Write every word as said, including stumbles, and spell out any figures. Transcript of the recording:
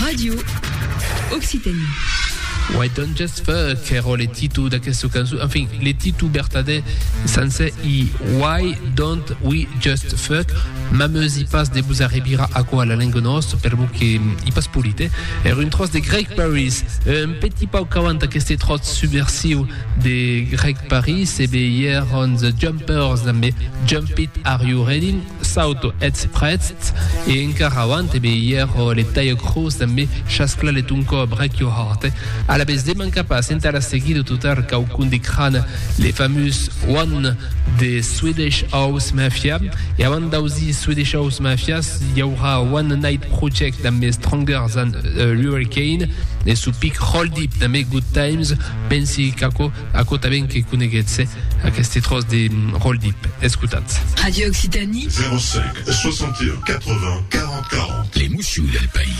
Radio Occitanie. Why don't just fuck ero le titolo da questo canzone, enfin le titolo bertade senza i Why don't we just fuck ma meusi passe de vous arrivera a quoi la langue nostra per vous che i passe polite era une trosse de Greg Paris un petit pas au quarante que c'était trop subversif de Greg Paris et be hier on the jumpers me jump it are you ready sauto et pretzt e in caravante e be hier le taille cross me chascla le tunco break your heart alla base de manca pas sentara seguido tutar caucun di crane les fameux one de Swedish House Mafia et avant d'ausi Swedish House Mafia il y aura One Night Project dans mes Stronger Than uh, Hurricane et sous pic Roll Deep dans mes Good Times pensi kako a cota ben che coneghezze a queste tros de Roll Deep escutat Radio Occitanie zéro cinq soixante et un quatre-vingts quarante quarante. Les Moussus del Pays.